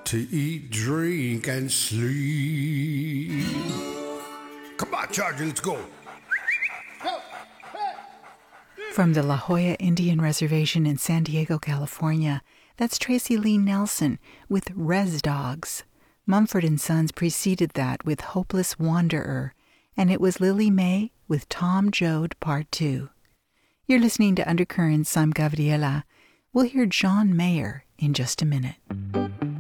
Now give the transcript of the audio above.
to eat, drink, and sleep. Come on, Charger, let's go. From the La Jolla Indian Reservation in San Diego, California, that's Tracy Lee Nelson with Res Dogs. Mumford & Sons preceded that with Hopeless Wanderer, and it was Lily May with Tom Joad Part 2. You're listening to Undercurrents. I'm Gabriela. We'll hear John Mayer in just a minute.